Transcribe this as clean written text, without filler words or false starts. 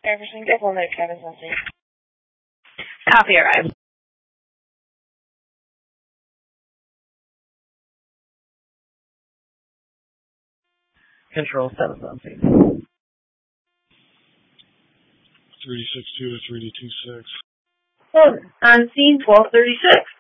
Jefferson, get one note, Kevin Sunday. Copy arrived. Control 717. 3D62 to 3D26. On scene 1236.